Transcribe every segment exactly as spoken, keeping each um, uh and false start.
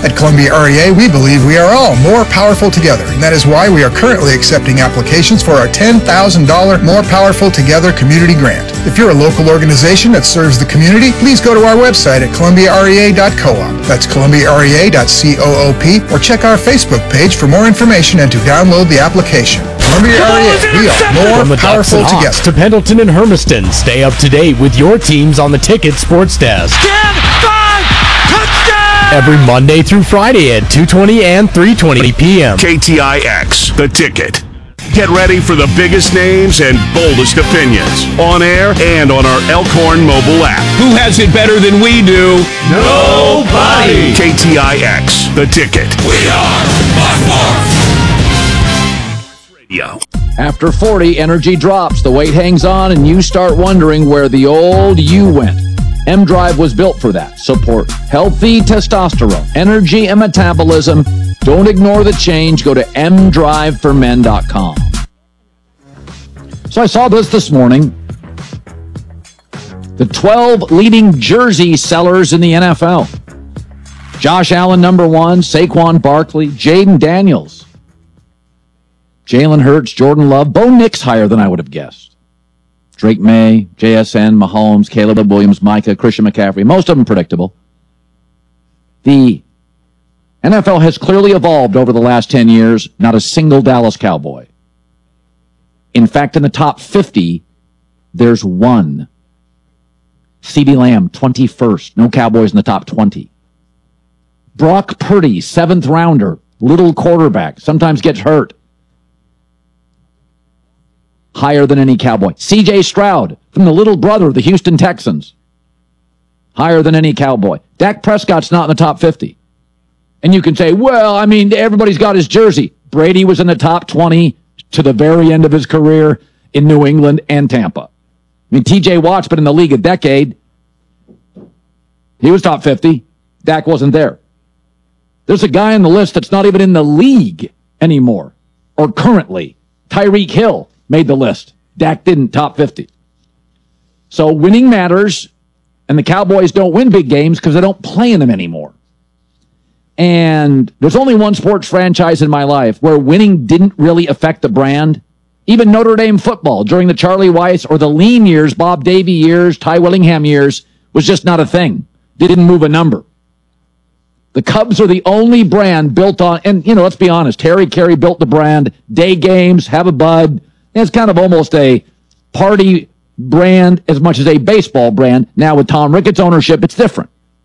At Columbia R E A, we believe we are all more powerful together, and that is why we are currently accepting applications for our ten thousand dollars More Powerful Together Community Grant. If you're a local organization that serves the community, please go to our website at columbia r e a dot coop. That's columbia r e a dot coop, or check our Facebook page for more information and to download the application. Columbia R E A, we are more From the Ducks powerful and together. Hawks to Pendleton and Hermiston, stay up to date with your teams on the Ticket Sports Desk. ten five, touchdown! Every Monday through Friday at two twenty and three twenty p.m. K T I X, The Ticket. Get ready for the biggest names and boldest opinions on air and on our Elkhorn mobile app. Who has it better than we do? Nobody. K T I X, The Ticket. We are by far. Radio. After forty, energy drops, the weight hangs on, and you start wondering where the old you went. M-Drive was built for that. Support healthy testosterone, energy, and metabolism. Don't ignore the change. Go to m drive for men dot com. So I saw this this morning. The twelve leading jersey sellers in the N F L. Josh Allen, number one. Saquon Barkley. Jaden Daniels. Jalen Hurts, Jordan Love. Bo Nix higher than I would have guessed. Drake May, J S N, Mahomes, Caleb Williams, Micah, Christian McCaffrey. Most of them predictable. The N F L has clearly evolved over the last ten years. Not a single Dallas Cowboy. In fact, in the top fifty, there's one. CeeDee Lamb, twenty-first. No Cowboys in the top twenty. Brock Purdy, seventh rounder. Little quarterback. Sometimes gets hurt. Higher than any Cowboy. C J Stroud, from the little brother of the Houston Texans. Higher than any Cowboy. Dak Prescott's not in the top fifty. And you can say, well, I mean, everybody's got his jersey. Brady was in the top twenty to the very end of his career in New England and Tampa. I mean, T J Watt's been in the league a decade. He was top fifty. Dak wasn't there. There's a guy on the list that's not even in the league anymore, or currently. Tyreek Hill made the list. Dak didn't, top fifty. So winning matters, and the Cowboys don't win big games because they don't play in them anymore. And there's only one sports franchise in my life where winning didn't really affect the brand. Even Notre Dame football during the Charlie Weiss or the lean years, Bob Davie years, Ty Willingham years, was just not a thing. They didn't move a number. The Cubs are the only brand built on, and, you know, let's be honest, Harry Carey built the brand, day games, have a bud. It's kind of almost a party brand as much as a baseball brand. Now with Tom Ricketts' ownership, it's different.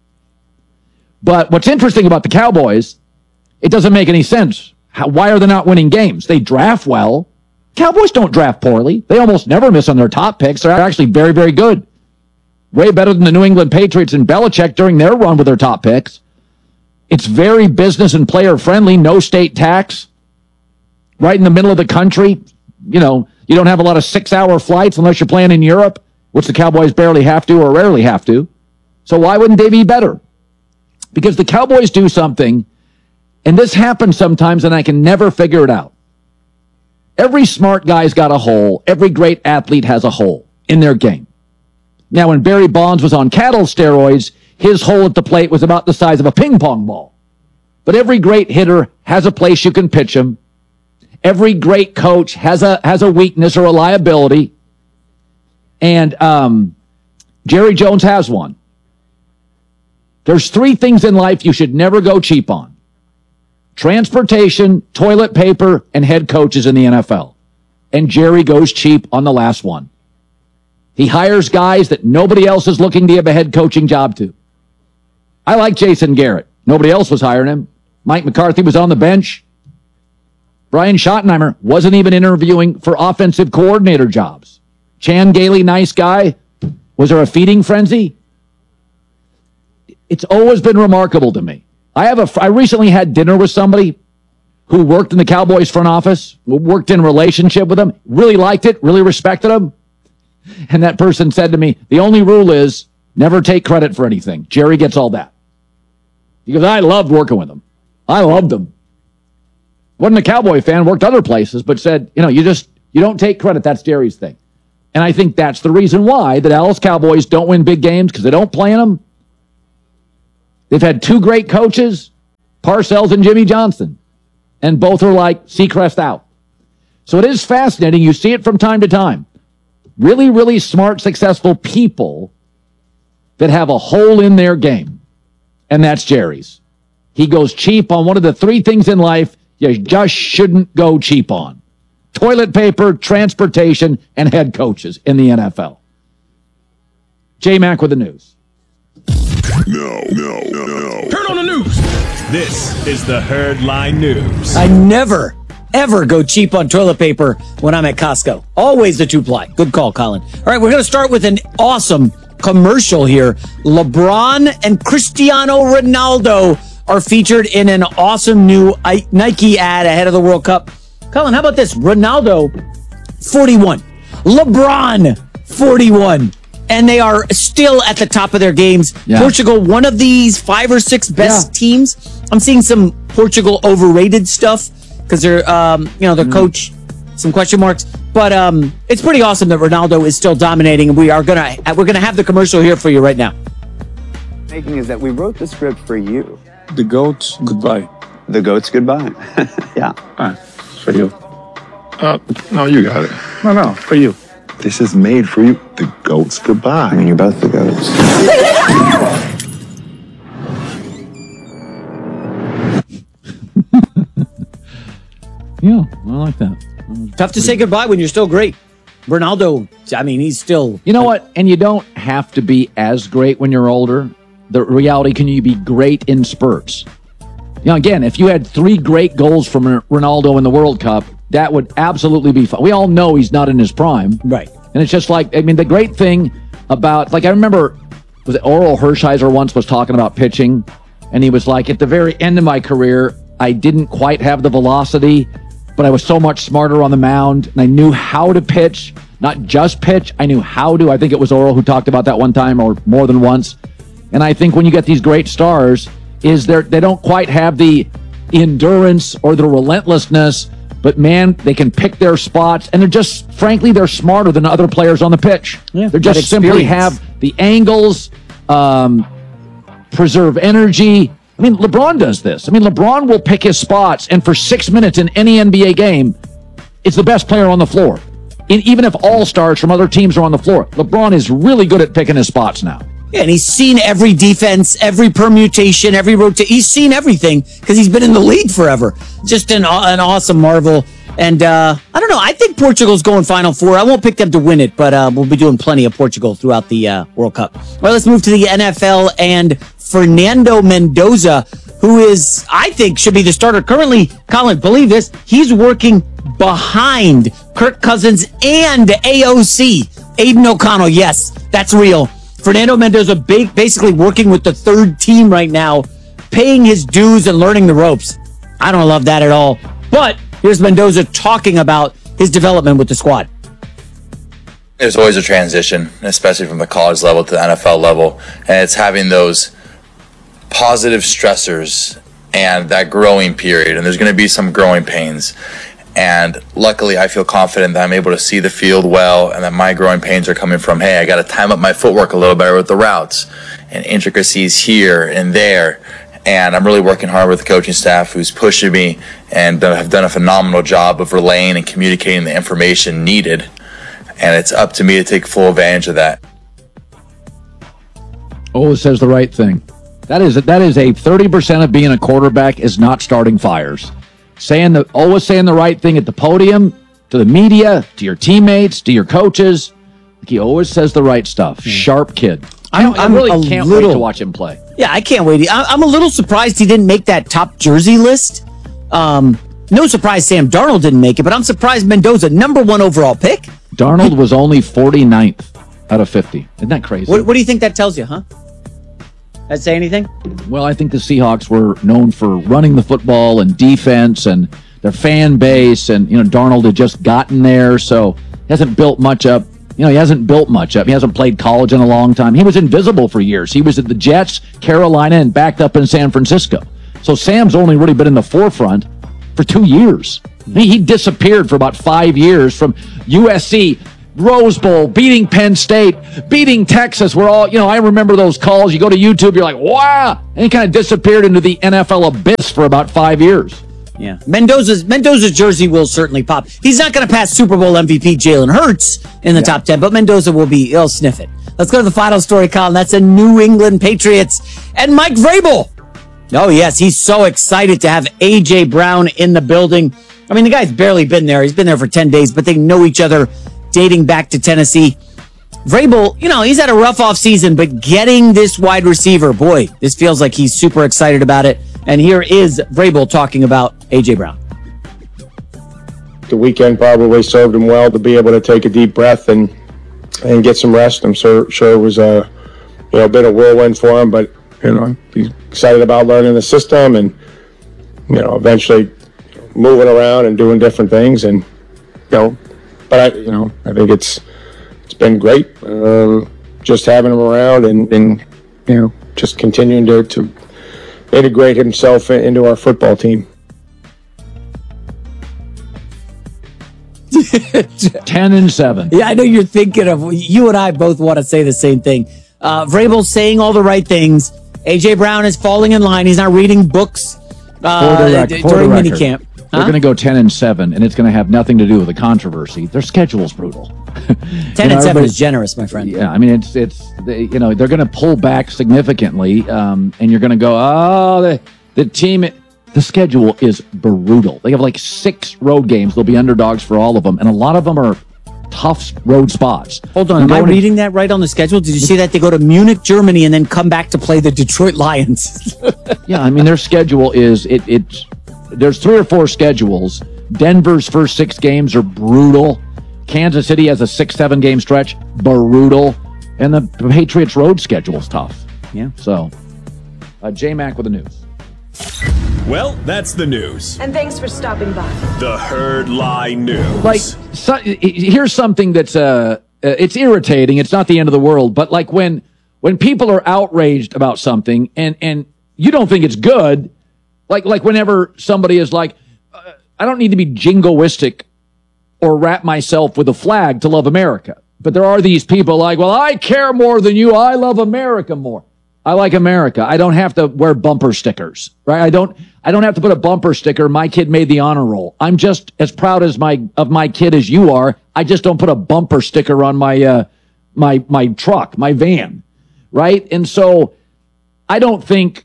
But what's interesting about the Cowboys, it doesn't make any sense. How, why are they not winning games? They draft well. Cowboys don't draft poorly. They almost never miss on their top picks. They're actually very, very good. Way better than the New England Patriots and Belichick during their run with their top picks. It's very business and player friendly. No state tax. Right in the middle of the country. You know, you don't have a lot of six-hour flights unless you're playing in Europe, which the Cowboys barely have to or rarely have to. So why wouldn't they be better? Because the Cowboys do something, and this happens sometimes, and I can never figure it out. Every smart guy's got a hole. Every great athlete has a hole in their game. Now, when Barry Bonds was on cattle steroids, his hole at the plate was about the size of a ping pong ball. But every great hitter has a place you can pitch him. Every great coach has a has a weakness or a liability. And um, Jerry Jones has one. There's three things in life you should never go cheap on. Transportation, toilet paper, and head coaches in the N F L. And Jerry goes cheap on the last one. He hires guys that nobody else is looking to give a head coaching job to. I like Jason Garrett. Nobody else was hiring him. Mike McCarthy was on the bench. Brian Schottenheimer wasn't even interviewing for offensive coordinator jobs. Chan Gailey, nice guy. Was there a feeding frenzy? It's always been remarkable to me. I have a. I recently had dinner with somebody who worked in the Cowboys front office, worked in relationship with them, really liked it, really respected them. And that person said to me, the only rule is never take credit for anything. Jerry gets all that. Because I loved working with him. I loved him. Wasn't a Cowboy fan, worked other places, but said, you know, you just, you don't take credit. That's Jerry's thing. And I think that's the reason why the Dallas Cowboys don't win big games, because they don't play in them. They've had two great coaches. Parcells and Jimmy Johnson. And both are like Seacrest out. So it is fascinating. You see it from time to time. Really, really smart, successful people that have a hole in their game. And that's Jerry's. He goes cheap on one of the three things in life you just shouldn't go cheap on. Toilet paper, transportation, and head coaches in the N F L. J-Mac with the news. No, no, no, no. Turn on the news. This is the Herd Line News. I never, ever go cheap on toilet paper when I'm at Costco. Always the two-ply. Good call, Colin. All right, we're going to start with an awesome commercial here. LeBron and Cristiano Ronaldo are featured in an awesome new Nike ad ahead of the World Cup. Colin, how about this? Ronaldo, forty-one. LeBron, forty-one. And they are still at the top of their games. Yeah. Portugal, one of these five or six best yeah. teams. I'm seeing some Portugal overrated stuff because they're, um, you know, their mm. coach, some question marks. But um, it's pretty awesome that Ronaldo is still dominating, and we are gonna we're gonna have the commercial here for you right now. Making is that we wrote the script for you. The goats goodbye. The goats goodbye. Yeah. All right. For you. Uh, no, you got it. No, no, for you. This is made for you. The goats goodbye. I mean, you're both the goats. Yeah, I like that. Tough to say goodbye when you're still great. Ronaldo, I mean, he's still... You know what? And you don't have to be as great when you're older. The reality, can you be great in spurts? You know, again, if you had three great goals from Ronaldo in the World Cup, that would absolutely be fun. We all know he's not in his prime. Right. And it's just like, I mean, the great thing about, like, I remember, was it Oral Hershiser once was talking about pitching, and he was like, at the very end of my career, I didn't quite have the velocity, but I was so much smarter on the mound, and I knew how to pitch, not just pitch, I knew how to. I think it was Oral who talked about that one time, or more than once. And I think when you get these great stars, is they're, they don't quite have the endurance or the relentlessness, but man, they can pick their spots, and they're just, frankly, they're smarter than other players on the pitch. Yeah, they just simply have the angles, um, preserve energy. I mean, LeBron does this. I mean, LeBron will pick his spots, and for six minutes in any N B A game, it's the best player on the floor. And even if all-stars from other teams are on the floor, LeBron is really good at picking his spots now. Yeah, and he's seen every defense, every permutation, every rotation. He's seen everything because he's been in the league forever. Just an, an awesome marvel. And uh, I don't know. I think Portugal's going Final Four. I won't pick them to win it, but uh, we'll be doing plenty of Portugal throughout the uh, World Cup. All right, let's move to the N F L and Fernando Mendoza, who is, I think, should be the starter. Currently, Colin, believe this, he's working behind Kirk Cousins and A O C, Aiden O'Connell. Yes, that's real. Fernando Mendoza big, basically working with the third team right now, paying his dues and learning the ropes. I don't love that at all. But here's Mendoza talking about his development with the squad. There's always a transition, especially from the college level to the N F L level, and it's having those positive stressors and that growing period, and there's going to be some growing pains. And luckily, I feel confident that I'm able to see the field well, and that my growing pains are coming from, hey, I got to time up my footwork a little better with the routes and intricacies here and there. And I'm really working hard with the coaching staff who's pushing me and have done a phenomenal job of relaying and communicating the information needed. And it's up to me to take full advantage of that. Always says the right thing. That is that is a thirty percent of being a quarterback is not starting fires. Saying the always saying the right thing at the podium, to the media, to your teammates, to your coaches. He always says the right stuff. Mm. Sharp kid. I'm, I I'm really a can't little, wait to watch him play. Yeah, I can't wait. I, I'm a little surprised he didn't make that top jersey list. Um, no surprise Sam Darnold didn't make it, but I'm surprised Mendoza, number one overall pick. Darnold was only forty-ninth out of fifty. Isn't that crazy? What, what do you think that tells you, huh? That say anything? Well, I think the Seahawks were known for running the football and defense and their fan base, and you know Darnold had just gotten there, so he hasn't built much up. You know, he hasn't built much up. He hasn't played college in a long time. He was invisible for years. He was at the Jets, Carolina, and backed up in San Francisco. So Sam's only really been in the forefront for two years. He, he disappeared for about five years from U S C, Rose Bowl, beating Penn State, beating Texas. We're all, you know, I remember those calls. You go to YouTube, you're like, wow. And he kind of disappeared into the N F L abyss for about five years. Yeah. Mendoza's Mendoza's jersey will certainly pop. He's not going to pass Super Bowl M V P Jalen Hurts in the yeah. top ten, but Mendoza will be, he'll sniff it. Let's go to the final story, Colin. That's a New England Patriots and Mike Vrabel. Oh, yes. He's so excited to have A J Brown in the building. I mean, the guy's barely been there. He's been there for ten days, but they know each other dating back to Tennessee. Vrabel, you know, he's had a rough offseason, but getting this wide receiver, boy, this feels like he's super excited about it. And here is Vrabel talking about A J Brown. The weekend probably served him well to be able to take a deep breath and and get some rest. I'm sure, sure it was a, you know, a bit of whirlwind for him, but, you know, he's excited about learning the system and, you know, eventually moving around and doing different things. And, you know, but I, you know, I think it's it's been great, um, just having him around and, and you know, just continuing to, to integrate himself into our football team. ten and seven. Yeah, I know you're thinking of, you and I both want to say the same thing. Uh, Vrabel's saying all the right things. A J Brown is falling in line. He's not reading books uh, rec- during minicamp. They're huh? going to go ten and seven, and it's going to have nothing to do with the controversy. Their schedule's brutal. ten and seven is generous, my friend. Yeah, I mean, it's, it's they, you know, they're going to pull back significantly, um, and you're going to go, oh, the, the team, the schedule is brutal. They have like six road games. They'll be underdogs for all of them, and a lot of them are tough road spots. Hold on, am I reading that right on the schedule? Did you see that they go to Munich, Germany, and then come back to play the Detroit Lions? Yeah, I mean, their schedule is, it. it's there's three or four schedules. Denver's first six games are brutal. Kansas City has a six, seven game stretch, brutal. And the Patriots road schedule is tough. Yeah. So, uh, J-Mac with the news. Well, that's the news. And thanks for stopping by. The Herd Lie News. Like, so, here's something that's, uh, it's irritating. It's not the end of the world. But like when, when people are outraged about something and, and you don't think it's good, like, like whenever somebody is like, uh, I don't need to be jingoistic or wrap myself with a flag to love America. But there are these people like, well, I care more than you. I love America more. I like America. I don't have to wear bumper stickers, right? I don't, I don't have to put a bumper sticker. My kid made the honor roll. I'm just as proud as my, of my kid as you are. I just don't put a bumper sticker on my, uh, my, my truck, my van, right? And so I don't think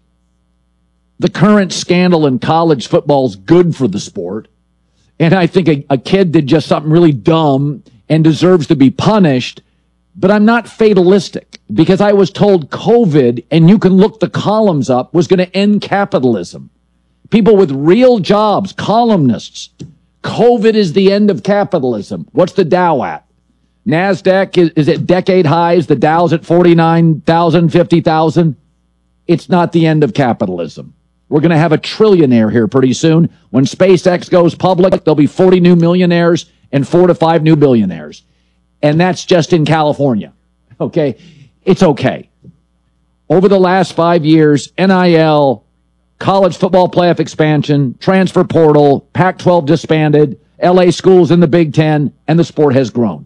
the current scandal in college football is good for the sport. And I think a, a kid did just something really dumb and deserves to be punished. But I'm not fatalistic because I was told COVID, and you can look the columns up, was going to end capitalism. People with real jobs, columnists. COVID is the end of capitalism. What's the Dow at? NASDAQ is, is at decade highs. The Dow's at forty-nine thousand, fifty thousand. It's not the end of capitalism. We're going to have a trillionaire here pretty soon. When SpaceX goes public, there'll be forty new millionaires and four to five new billionaires. And that's just in California. Okay? It's okay. Over the last five years, N I L, college football playoff expansion, transfer portal, Pac twelve disbanded, L A schools in the Big Ten, and the sport has grown.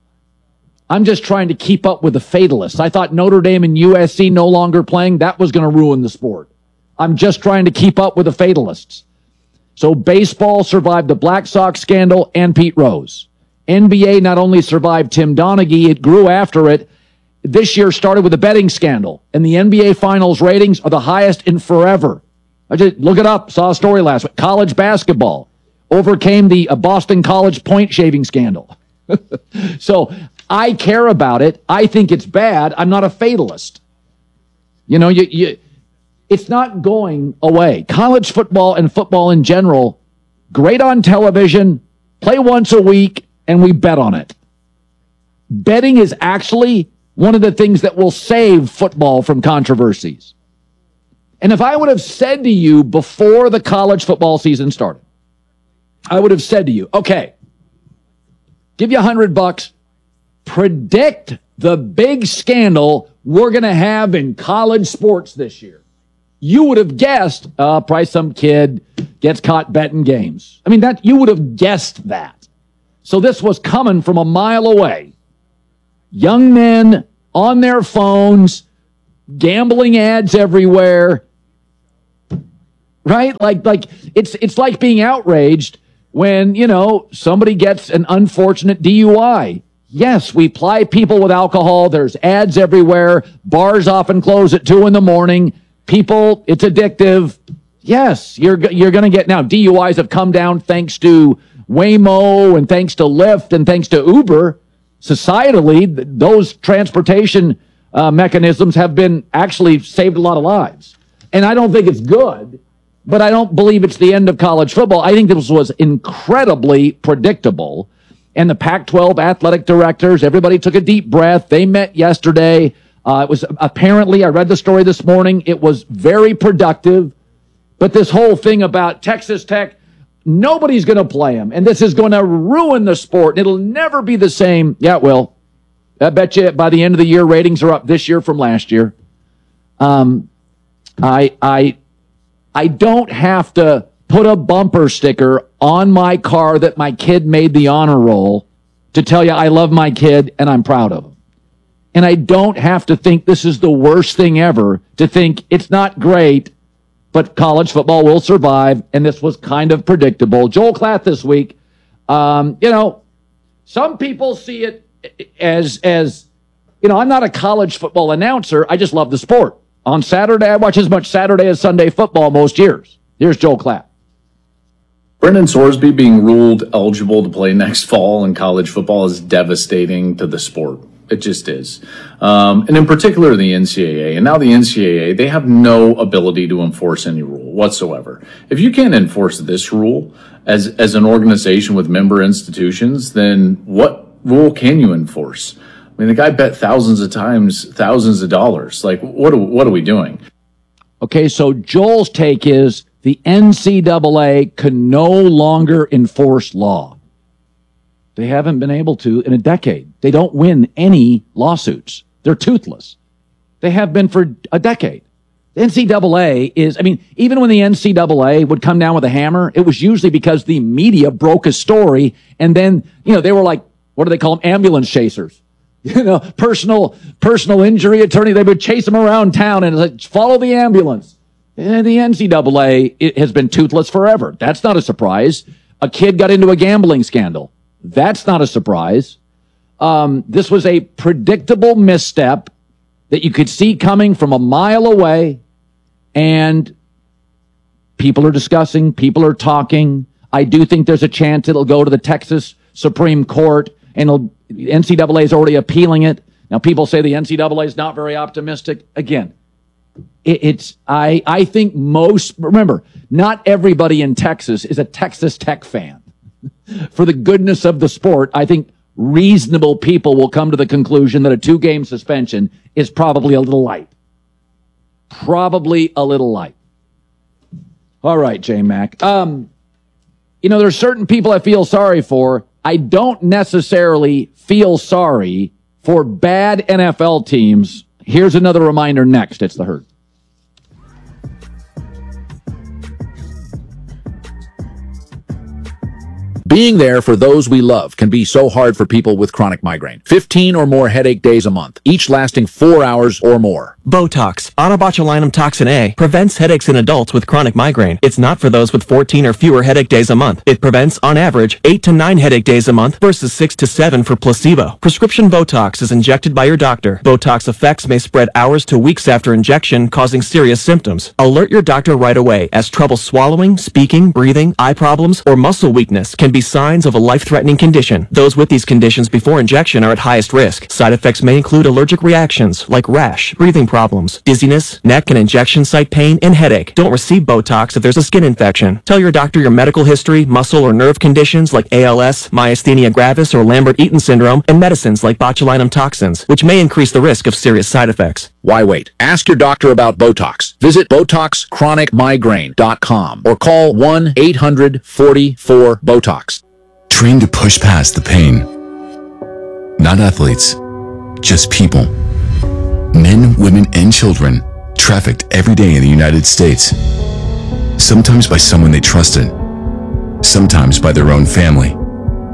I'm just trying to keep up with the fatalists. I thought Notre Dame and U S C no longer playing, that was going to ruin the sport. I'm just trying to keep up with the fatalists. So baseball survived the Black Sox scandal and Pete Rose. N B A not only survived Tim Donaghy, it grew after it. This year started with a betting scandal, and the N B A Finals ratings are the highest in forever. I just look it up. Saw a story last week. College basketball overcame the uh, Boston College point shaving scandal. So I care about it. I think it's bad. I'm not a fatalist. You know, you, you, it's not going away. College football and football in general, great on television, play once a week, and we bet on it. Betting is actually one of the things that will save football from controversies. And if I would have said to you before the college football season started, I would have said to you, okay, give you a hundred bucks, predict the big scandal we're going to have in college sports this year. You would have guessed, uh, probably some kid gets caught betting games. I mean, that you would have guessed that. So this was coming from a mile away. Young men on their phones, gambling ads everywhere. Right? Like, like it's it's like being outraged when, you know, somebody gets an unfortunate D U I. Yes, we ply people with alcohol. There's ads everywhere. Bars often close at two in the morning. People, it's addictive. Yes, you're you're going to get now. D U Is have come down thanks to Waymo and thanks to Lyft and thanks to Uber. Societally, th- those transportation uh, mechanisms have been actually saved a lot of lives. And I don't think it's good, but I don't believe it's the end of college football. I think this was incredibly predictable. And the Pac twelve athletic directors, everybody took a deep breath. They met yesterday. Uh, it was apparently, I read the story this morning, it was very productive. But this whole thing about Texas Tech, nobody's going to play them. And this is going to ruin the sport. It'll never be the same. Yeah, it will. I bet you by the end of the year, ratings are up this year from last year. Um, I, I, I don't have to put a bumper sticker on my car that my kid made the honor roll to tell you I love my kid and I'm proud of him. And I don't have to think this is the worst thing ever to think it's not great, but college football will survive, and this was kind of predictable. Joel Klatt this week, um, you know, some people see it as, as, you know, I'm not a college football announcer. I just love the sport. On Saturday, I watch as much Saturday as Sunday football most years. Here's Joel Klatt. Brendan Sorsby being ruled eligible to play next fall in college football is devastating to the sport. It just is. Um, and in particular, the N C double A. And now the N C double A, they have no ability to enforce any rule whatsoever. If you can't enforce this rule as, as an organization with member institutions, then what rule can you enforce? I mean, the guy bet thousands of times, thousands of dollars. Like, what are, what are we doing? Okay, so Joel's take is the N C double A can no longer enforce law. They haven't been able to in a decade. They don't win any lawsuits. They're toothless. They have been for a decade. The N C double A is, I mean, even when the N C double A would come down with a hammer, it was usually because the media broke a story and then, you know, they were like, what do they call them? Ambulance chasers. You know, personal, personal injury attorney. They would chase them around town and like, follow the ambulance. And the N C double A it has been toothless forever. That's not a surprise. A kid got into a gambling scandal. That's not a surprise. Um, this was a predictable misstep that you could see coming from a mile away, and people are discussing, people are talking. I do think there's a chance it'll go to the Texas Supreme Court, and it'll, the N C double A is already appealing it. Now, people say the N C double A is not very optimistic. Again, it, it's I I think most, remember, not everybody in Texas is a Texas Tech fan. For the goodness of the sport, I think reasonable people will come to the conclusion that a two-game suspension is probably a little light. Probably a little light. All right, J-Mac. Um, you know, there's certain people I feel sorry for. I don't necessarily feel sorry for bad N F L teams. Here's another reminder next. It's The Herd. Being there for those we love can be so hard for people with chronic migraine. fifteen or more headache days a month, each lasting four hours or more. Botox, onabotulinum toxin A, prevents headaches in adults with chronic migraine. It's not for those with fourteen or fewer headache days a month. It prevents, on average, eight to nine headache days a month versus six to seven for placebo. Prescription Botox is injected by your doctor. Botox effects may spread hours to weeks after injection, causing serious symptoms. Alert your doctor right away, as trouble swallowing, speaking, breathing, eye problems, or muscle weakness can be signs of a life-threatening condition. Those with these conditions before injection are at highest risk. Side effects may include allergic reactions like rash, breathing problems, dizziness, neck and injection site pain, and headache. Don't receive Botox if there's a skin infection. Tell your doctor your medical history, muscle or nerve conditions like A L S, myasthenia gravis, or Lambert-Eaton syndrome, and medicines like botulinum toxins, which may increase the risk of serious side effects. Why wait? Ask your doctor about Botox. Visit Botox Chronic Migraine dot com or call one eight hundred forty-four BOTOX. Trained to push past the pain. Not athletes, just people. Men, women, and children trafficked every day in the United States. Sometimes by someone they trusted, sometimes by their own family.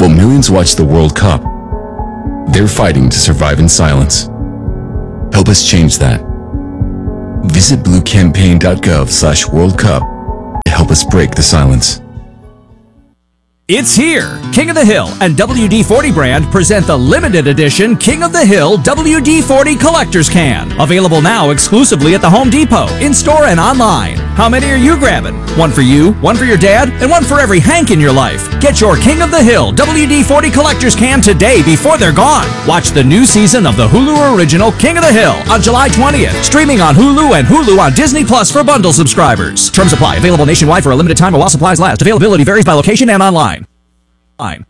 While millions watch the World Cup, they're fighting to survive in silence. Help us change that. Visit bluecampaign.gov slash World Cup to help us break the silence. It's here! King of the Hill and W D forty brand present the limited edition King of the Hill W D forty Collector's Can. Available now exclusively at the Home Depot, in-store and online. How many are you grabbing? One for you, one for your dad, and one for every Hank in your life. Get your King of the Hill W D forty Collector's Can today before they're gone. Watch the new season of the Hulu original King of the Hill on July twentieth. Streaming on Hulu and Hulu on Disney Plus for bundle subscribers. Terms apply. Available nationwide for a limited time while supplies last. Availability varies by location and online. Fine.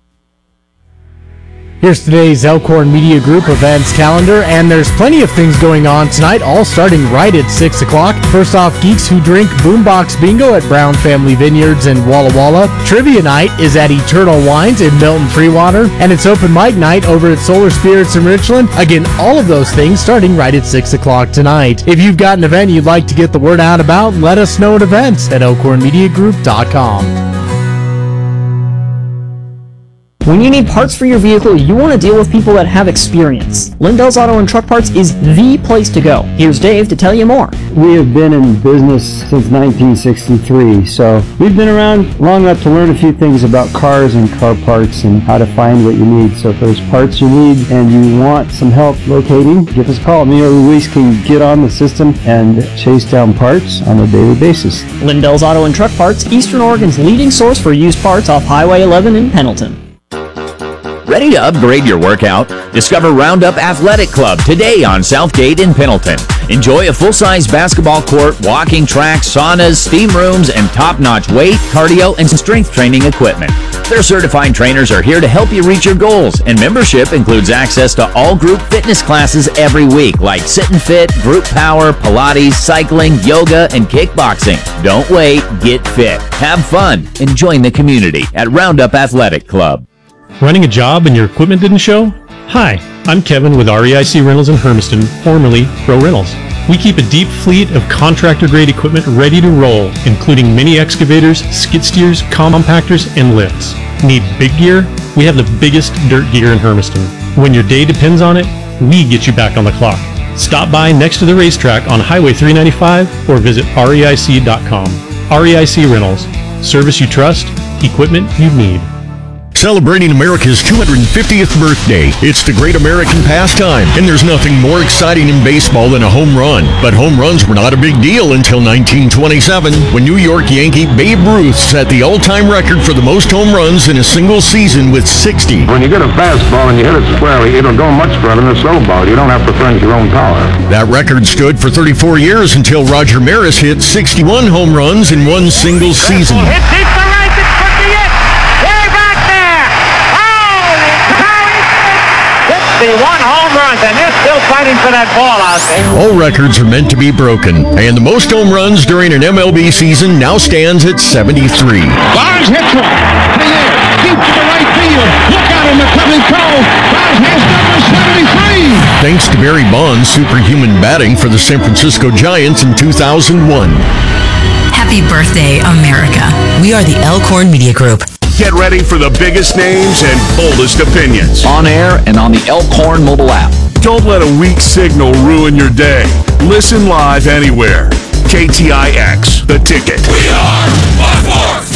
Here's today's Elkhorn Media Group events calendar, and there's plenty of things going on tonight, all starting right at six o'clock. First off, Geeks Who Drink Boombox Bingo at Brown Family Vineyards in Walla Walla. Trivia Night is at Eternal Wines in Milton Freewater, and it's Open Mic Night over at Solar Spirits in Richland. Again, all of those things starting right at six o'clock tonight. If you've got an event you'd like to get the word out about, let us know at events at elkhorn media group dot com. When you need parts for your vehicle, you want to deal with people that have experience. Lindell's Auto and Truck Parts is the place to go. Here's Dave to tell you more. We have been in business since nineteen sixty-three, so we've been around long enough to learn a few things about cars and car parts and how to find what you need. So if there's parts you need and you want some help locating, give us a call. Me or Luis can get on the system and chase down parts on a daily basis. Lindell's Auto and Truck Parts, Eastern Oregon's leading source for used parts off Highway eleven in Pendleton. Ready to upgrade your workout? Discover Roundup Athletic Club today on Southgate in Pendleton. Enjoy a full-size basketball court, walking track, saunas, steam rooms, and top-notch weight, cardio, and strength training equipment. Their certified trainers are here to help you reach your goals, and membership includes access to all group fitness classes every week, like Sit and Fit, Group Power, Pilates, cycling, yoga, and kickboxing. Don't wait, get fit, have fun, and join the community at Roundup Athletic Club. Running a job and your equipment didn't show? Hi, I'm Kevin with R E I C Rentals in Hermiston, formerly Pro Rentals. We keep a deep fleet of contractor-grade equipment ready to roll, including mini excavators, skid steers, compactors, and lifts. Need big gear? We have the biggest dirt gear in Hermiston. When your day depends on it, we get you back on the clock. Stop by next to the racetrack on Highway three ninety-five or visit R E I C dot com. R E I C Rentals. Service you trust, equipment you need. Celebrating America's two hundred fiftieth birthday. It's the great American pastime, and there's nothing more exciting in baseball than a home run. But home runs were not a big deal until nineteen twenty-seven, when New York Yankee Babe Ruth set the all-time record for the most home runs in a single season with sixty. When you get a fastball and you hit it squarely, it'll go much further than a slow ball. You don't have to furnish your own power. That record stood for thirty-four years until Roger Maris hit sixty-one home runs in one single season. Hit deep to right, it's quickly hit. Way back there. Holy cow, fifty-one home runs, and they're still fighting for that ball out there. All records are meant to be broken, and the most home runs during an M L B season now stands at seventy-three. Barnes hits one. In there, deep to the right field. Look out in the coming cone. Barnes has number seventy-three. Thanks to Barry Bonds' superhuman batting for the San Francisco Giants in two thousand one. Happy birthday, America. We are the Elkhorn Media Group. Get ready for the biggest names and boldest opinions. On air and on the Elkhorn mobile app. Don't let a weak signal ruin your day. Listen live anywhere. K T I X, The Ticket. We are by force.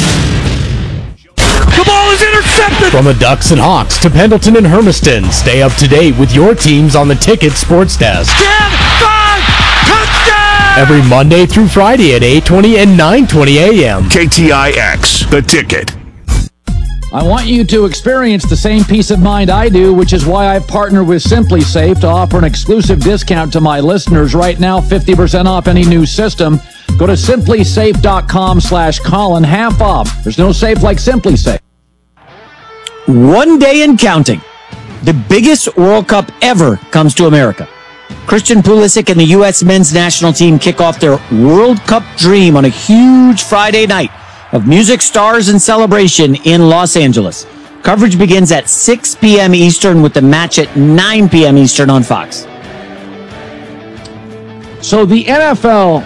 The ball is intercepted! From the Ducks and Hawks to Pendleton and Hermiston, stay up to date with your teams on the Ticket Sports Desk. ten five, touchdown! Every Monday through Friday at eight twenty and nine twenty a.m. K T I X, The Ticket. I want you to experience the same peace of mind I do, which is why I've partnered with Simply Safe to offer an exclusive discount to my listeners right now, fifty percent off any new system. Go to simply safe dot com slash Colin, half off. There's no safe like Simply Safe. One day and counting. The biggest World Cup ever comes to America. Christian Pulisic and the U S men's national team kick off their World Cup dream on a huge Friday night of music, stars, and celebration in Los Angeles. Coverage begins at six p.m. Eastern with the match at nine p.m. Eastern on Fox. So the N F L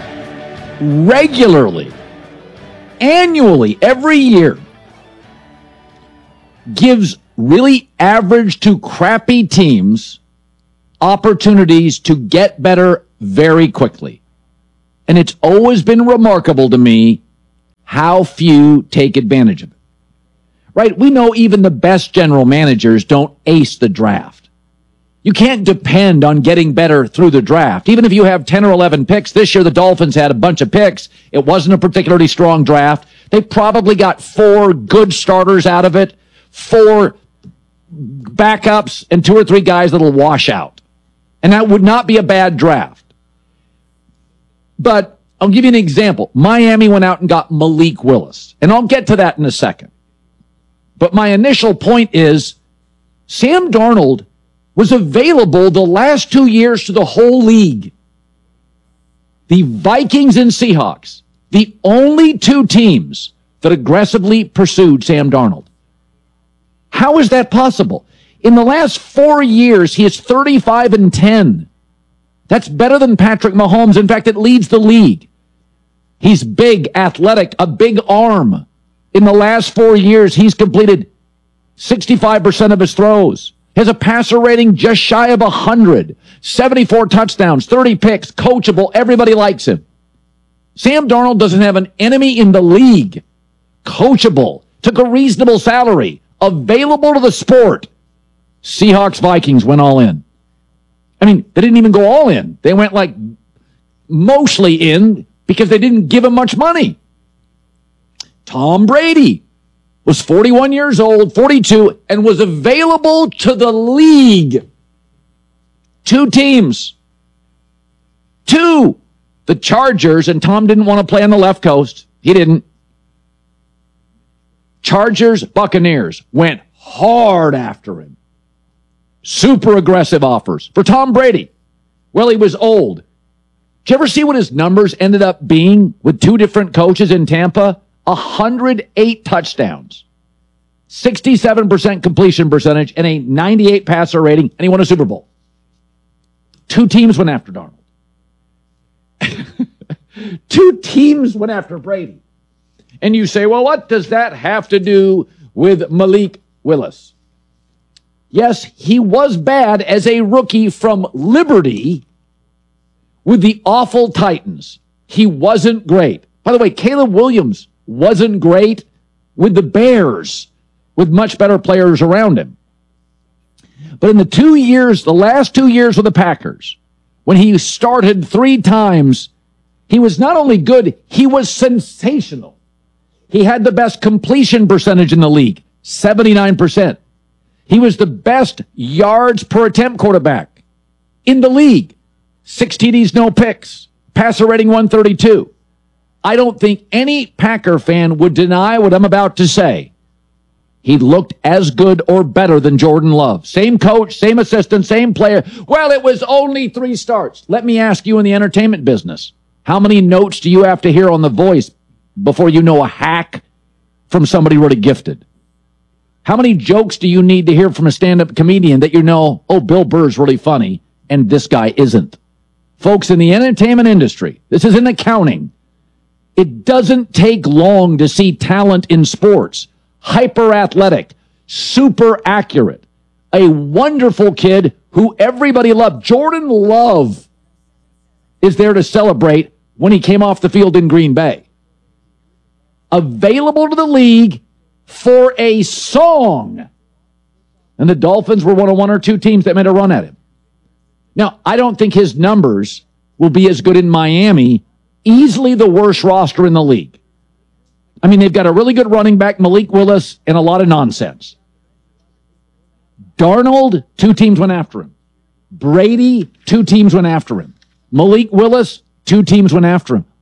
regularly, annually, every year, gives really average to crappy teams opportunities to get better very quickly. And it's always been remarkable to me how few take advantage of it. Right? We know even the best general managers don't ace the draft. You can't depend on getting better through the draft. Even if you have ten or eleven picks, this year the Dolphins had a bunch of picks. It wasn't a particularly strong draft. They probably got four good starters out of it, four backups, and two or three guys that'll wash out. And that would not be a bad draft. But I'll give you an example. Miami went out and got Malik Willis. And I'll get to that in a second. But my initial point is Sam Darnold was available the last two years to the whole league. The Vikings and Seahawks, the only two teams that aggressively pursued Sam Darnold. How is that possible? In the last four years, he is thirty-five and ten. That's better than Patrick Mahomes. In fact, it leads the league. He's big, athletic, a big arm. In the last four years, he's completed sixty-five percent of his throws. Has a passer rating just shy of one hundred. seventy-four touchdowns, thirty picks, coachable. Everybody likes him. Sam Darnold doesn't have an enemy in the league. Coachable. Took a reasonable salary. Available to the sport. Seahawks, Vikings went all in. I mean, they didn't even go all in. They went like mostly in because they didn't give him much money. Tom Brady was forty-one years old, forty-two, and was available to the league. Two teams. Two. The Chargers, and Tom didn't want to play on the left coast. He didn't. Chargers, Buccaneers went hard after him. Super aggressive offers for Tom Brady. Well, he was old. Did you ever see what his numbers ended up being with two different coaches in Tampa? one hundred eight touchdowns, sixty-seven percent completion percentage, and a ninety-eight passer rating, and he won a Super Bowl. Two teams went after Darnold. Two teams went after Brady. And you say, well, what does that have to do with Malik Willis? Yes, he was bad as a rookie from Liberty with the awful Titans. He wasn't great. By the way, Caleb Williams wasn't great with the Bears, with much better players around him. But in the two years, the last two years with the Packers, when he started three times, he was not only good, he was sensational. He had the best completion percentage in the league, seventy-nine percent. He was the best yards per attempt quarterback in the league. Six T Ds, no picks. Passer rating one thirty-two. I don't think any Packer fan would deny what I'm about to say. He looked as good or better than Jordan Love. Same coach, same assistant, same player. Well, it was only three starts. Let me ask you in the entertainment business, how many notes do you have to hear on The Voice before you know a hack from somebody really gifted? How many jokes do you need to hear from a stand-up comedian that you know, oh, Bill Burr's really funny, and this guy isn't? Folks, in the entertainment industry, this is in accounting, it doesn't take long to see talent in sports. Hyper-athletic, super accurate, a wonderful kid who everybody loved. Jordan Love is there to celebrate when he came off the field in Green Bay. Available to the league for a song. And the Dolphins were one of one or two teams that made a run at him. Now, I don't think his numbers will be as good in Miami, easily the worst roster in the league. I mean, they've got a really good running back, Malik Willis, and a lot of nonsense. Darnold, two teams went after him. Brady, two teams went after him. Malik Willis, two teams went after him.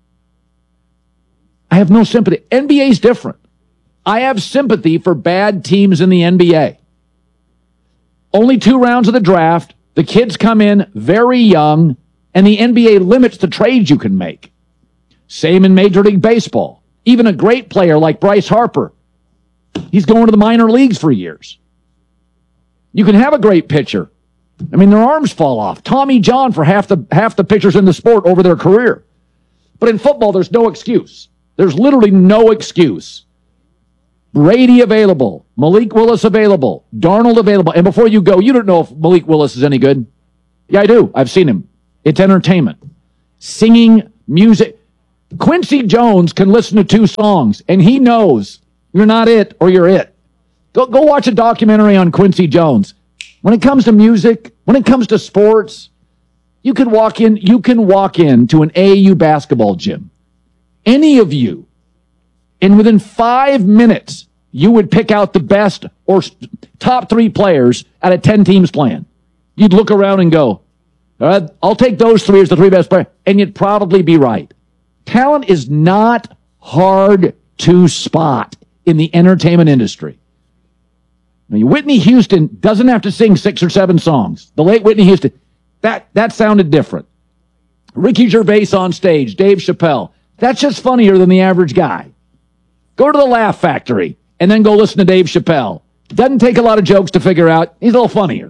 I have no sympathy. N B A is different. I have sympathy for bad teams in the N B A. Only two rounds of the draft. The kids come in very young, and the N B A limits the trades you can make. Same in Major League Baseball. Even a great player like Bryce Harper, he's going to the minor leagues for years. You can have a great pitcher. I mean, their arms fall off. Tommy John for half the half the pitchers in the sport over their career. But in football, there's no excuse. There's literally no excuse. Brady available. Malik Willis available. Darnold available. And before you go, you don't know if Malik Willis is any good. Yeah, I do. I've seen him. It's entertainment. Singing, music. Quincy Jones can listen to two songs, and he knows you're not it or you're it. Go, go watch a documentary on Quincy Jones. When it comes to music, when it comes to sports, you can walk in, you can walk into an A A U basketball gym. Any of you, and within five minutes, you would pick out the best or top three players out of ten teams playing. You'd look around and go, all right, I'll take those three as the three best players, and you'd probably be right. Talent is not hard to spot in the entertainment industry. I mean, Whitney Houston doesn't have to sing six or seven songs. The late Whitney Houston, that, that sounded different. Ricky Gervais on stage, Dave Chappelle, that's just funnier than the average guy. Go to the Laugh Factory and then go listen to Dave Chappelle. Doesn't take a lot of jokes to figure out. He's a little funnier.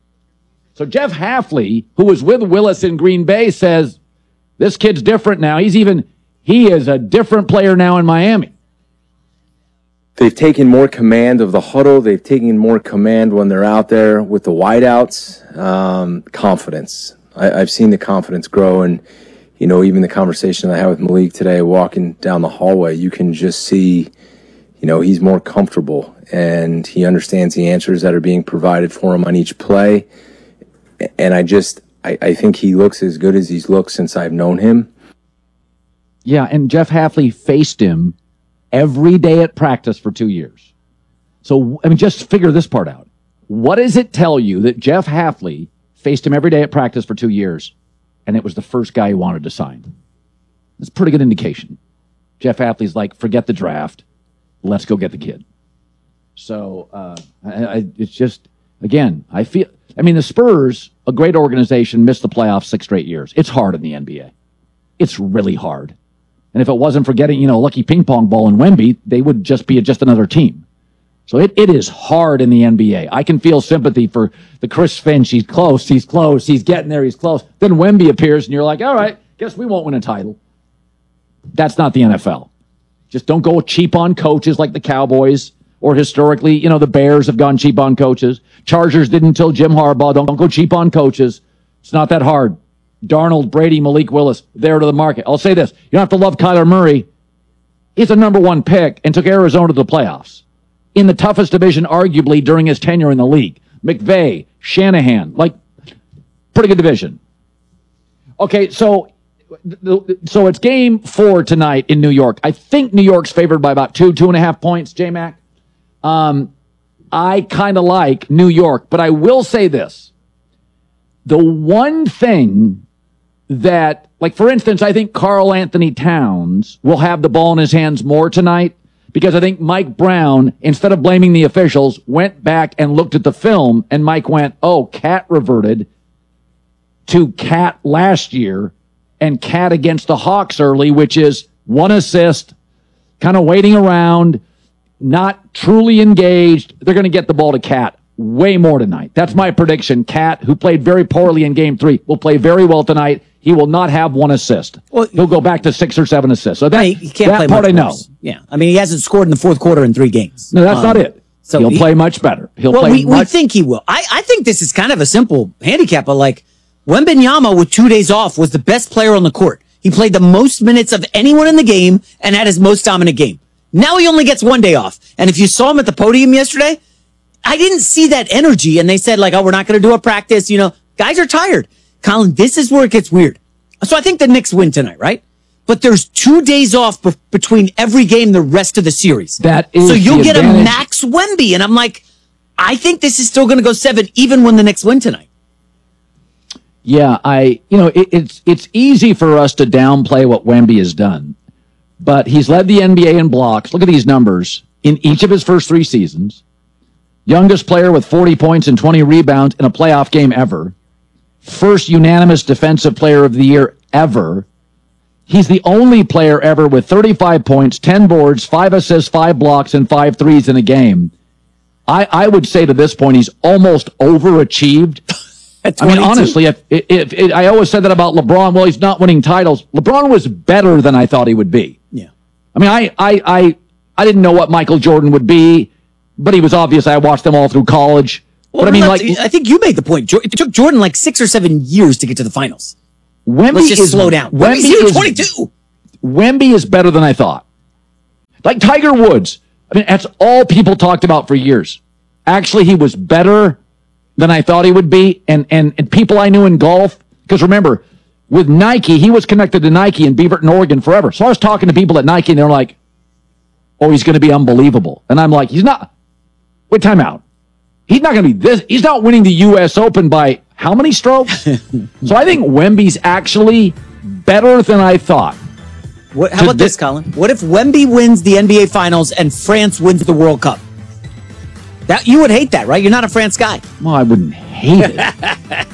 So Jeff Hafley, who was with Willis in Green Bay, says, this kid's different now. He's even, he is a different player now in Miami. They've taken more command of the huddle. They've taken more command when they're out there with the wideouts. Um, confidence. I, I've seen the confidence grow, and you know, even the conversation I had with Malik today, walking down the hallway, you can just see, you know, he's more comfortable and he understands the answers that are being provided for him on each play. And I just, I, I think he looks as good as he's looked since I've known him. Yeah, and Jeff Hafley faced him every day at practice for two years. So, I mean, just figure this part out. What does it tell you that Jeff Hafley faced him every day at practice for two years, and it was the first guy he wanted to sign? That's a pretty good indication. Jeff Hafley's like, forget the draft. Let's go get the kid. So, uh, I, I, it's just, again, I feel, I mean, the Spurs, a great organization, missed the playoffs six straight years. It's hard in the N B A. It's really hard. And if it wasn't for getting, you know, lucky ping pong ball in Wemby, they would just be just another team. So it, it is hard in the N B A. I can feel sympathy for the Chris Finch. He's close. He's close. He's getting there. He's close. Then Wemby appears and you're like, all right, guess we won't win a title. That's not the N F L. Just don't go cheap on coaches like the Cowboys, or historically, you know, the Bears have gone cheap on coaches. Chargers didn't until Jim Harbaugh. Don't, don't go cheap on coaches. It's not that hard. Darnold, Brady, Malik Willis, there to the market. I'll say this. You don't have to love Kyler Murray. He's a number one pick and took Arizona to the playoffs in the toughest division, arguably, during his tenure in the league. McVay, Shanahan, like, pretty good division. Okay, so so it's game four tonight in New York. I think New York's favored by about two, two and a half points, J-Mac. Um, I kind of like New York, but I will say this. The one thing that, like, for instance, I think Karl Anthony Towns will have the ball in his hands more tonight because I think Mike Brown, instead of blaming the officials, went back and looked at the film, and Mike went, oh, Cat reverted to Cat last year and Cat against the Hawks early, which is one assist, kind of waiting around, not truly engaged. They're going to get the ball to Cat way more tonight. That's my prediction. Cat, who played very poorly in game three, will play very well tonight. He will not have one assist. Well, he'll go back to six or seven assists. So that, he can't that play part much I know. worse. Yeah. I mean, he hasn't scored in the fourth quarter in three games. No, that's um, not it. So he'll he, play much better. He'll well, play we, much. we think he will. I, I think this is kind of a simple handicap, but like, Wembanyama with two days off was the best player on the court. He played the most minutes of anyone in the game and had his most dominant game. Now he only gets one day off. And if you saw him at the podium yesterday, I didn't see that energy. And they said, like, oh, we're not going to do a practice. You know, guys are tired. Colin, this is where it gets weird. So I think the Knicks win tonight, right? But there's two days off be- between every game the rest of the series. That is so you'll the get advantage. a max Wemby. And I'm like, I think this is still going to go seven even when the Knicks win tonight. Yeah, I, you know, it, it's it's easy for us to downplay what Wemby has done, but he's led the N B A in blocks. Look at these numbers in each of his first three seasons. Youngest player with forty points and twenty rebounds in a playoff game ever. First unanimous defensive player of the year ever. He's the only player ever with thirty-five points, ten boards, five assists, five blocks, and five threes in a game. I, I would say to this point, he's almost overachieved. I mean, honestly, if, if, if I always said that about LeBron, well, he's not winning titles. LeBron was better than I thought he would be. Yeah. I mean, I, I, I, I didn't know what Michael Jordan would be. but he was obvious. I watched them all through college. Well, but I mean, like, like, I think you made the point. It took Jordan like six or seven years to get to the finals. Wemby Let's just is, slow down. Wemby Wemby's is, twenty-two. Wemby is better than I thought. Like Tiger Woods. I mean, that's all people talked about for years. Actually, he was better than I thought he would be. And, and, and people I knew in golf, because remember, with Nike, he was connected to Nike in Beaverton, Oregon forever. So I was talking to people at Nike and they're like, oh, he's going to be unbelievable. And I'm like, he's not. Wait, time out. He's not going to be this. He's not winning the U S Open by how many strokes? So I think Wemby's actually better than I thought. What, how about this, Colin? What if Wemby wins the N B A Finals and France wins the World Cup? That you would hate that, right? You're not a France guy. Well, I wouldn't hate it.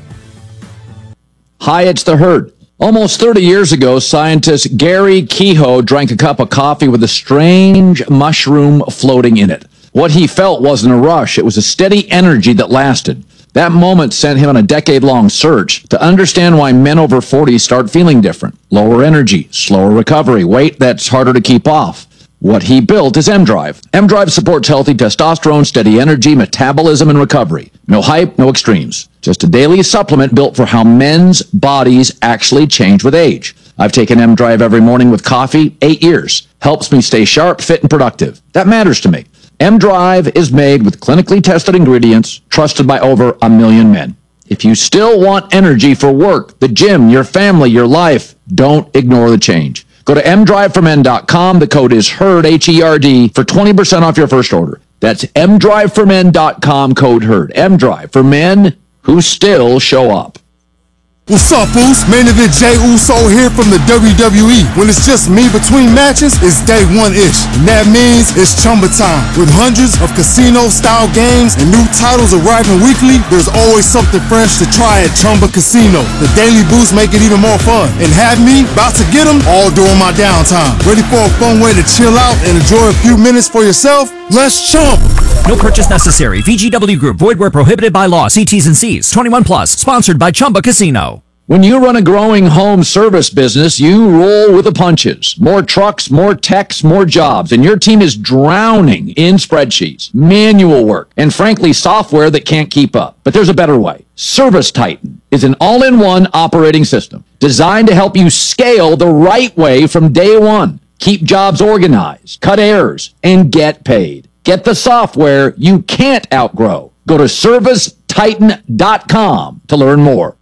Hi, it's the Herd. Almost thirty years ago, scientist Gary Kehoe drank a cup of coffee with a strange mushroom floating in it. What he felt wasn't a rush. It was a steady energy that lasted. That moment sent him on a decade-long search to understand why men over forty start feeling different. Lower energy, slower recovery, weight that's harder to keep off. What he built is M-Drive. M-Drive supports healthy testosterone, steady energy, metabolism, and recovery. No hype, no extremes. Just a daily supplement built for how men's bodies actually change with age. I've taken M-Drive every morning with coffee, eight years. Helps me stay sharp, fit, and productive. That matters to me. M-Drive is made with clinically tested ingredients, trusted by over a million men. If you still want energy for work, the gym, your family, your life, don't ignore the change. Go to m drive for men dot com. The code is HERD, H E R D, for twenty percent off your first order. That's m drive for men dot com, code HERD. M-Drive, for men who still show up. What's up, Uso? Main event Jey Uso here from the W W E. When it's just me between matches, it's day one-ish. And that means it's Chumba time. With hundreds of casino-style games and new titles arriving weekly, there's always something fresh to try at Chumba Casino. The daily boosts make it even more fun. And have me about to get them all during my downtime. Ready for a fun way to chill out and enjoy a few minutes for yourself? Let's chump! No purchase necessary. V G W Group. Void where prohibited by law. See T's and C's. twenty-one plus. Sponsored by Chumba Casino. When you run a growing home service business, you roll with the punches. More trucks, more techs, more jobs. And your team is drowning in spreadsheets, manual work, and frankly, software that can't keep up. But there's a better way. Service Titan is an all-in-one operating system designed to help you scale the right way from day one. Keep jobs organized, cut errors, and get paid. Get the software you can't outgrow. Go to service titan dot com to learn more.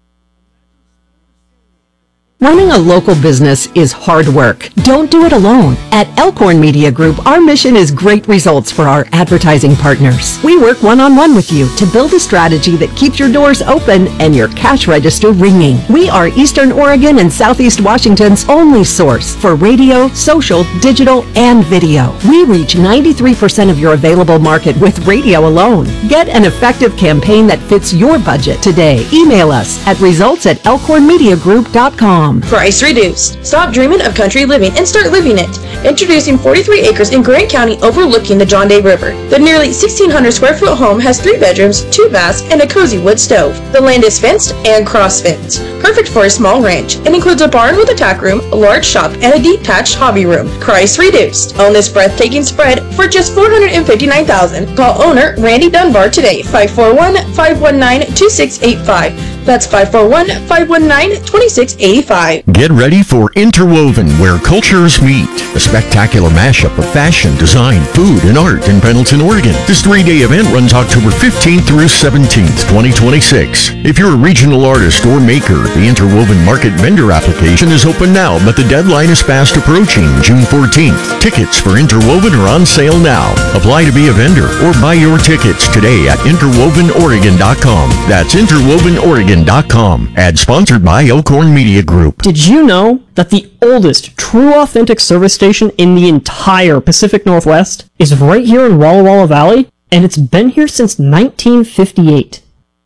Running a local business is hard work. Don't do it alone. At Elkhorn Media Group, our mission is great results for our advertising partners. We work one-on-one with you to build a strategy that keeps your doors open and your cash register ringing. We are Eastern Oregon and Southeast Washington's only source for radio, social, digital, and video. We reach ninety-three percent of your available market with radio alone. Get an effective campaign that fits your budget today. Email us at results at elkhorn media group dot com. Price reduced. Stop dreaming of country living and start living it. Introducing forty-three acres in Grant County overlooking the John Day River. The nearly sixteen hundred square foot home has three bedrooms, two baths, and a cozy wood stove. The land is fenced and cross-fenced. Perfect for a small ranch. It includes a barn with a tack room, a large shop, and a detached hobby room. Price reduced. Own this breathtaking spread for just four hundred fifty-nine thousand dollars. Call owner Randy Dunbar today, five four one, five one nine, two six eight five. That's five four one, five one nine, two six eight five. Get ready for Interwoven, where cultures meet. A spectacular mashup of fashion, design, food, and art in Pendleton, Oregon. This three-day event runs October fifteenth through seventeenth, twenty twenty-six. If you're a regional artist or maker, the Interwoven Market Vendor application is open now, but the deadline is fast approaching, June fourteenth. Tickets for Interwoven are on sale now. Apply to be a vendor or buy your tickets today at interwoven oregon dot com. That's interwoven oregon dot com. Ad sponsored by Elkhorn Media Group. Did you know that the oldest true authentic service station in the entire Pacific Northwest is right here in Walla Walla Valley? And it's been here since nineteen fifty-eight.